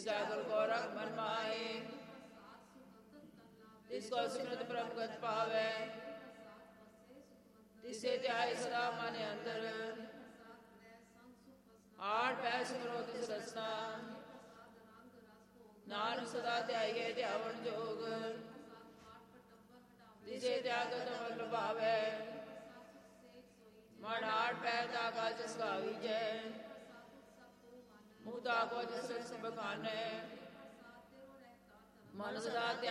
जिस जागल को रख मन माए जिसको सिमरत परम गत पावे तिसे ध्याय सदा मन अंदर आठ पै सिमरो तिस रसना नानक सदा ध्याइए ध्यावन जोग जिसे त्यागत मन लुभावे मन आठ पै ताका जिसका विजय मुँह ताको जिस सब खाने मन सदा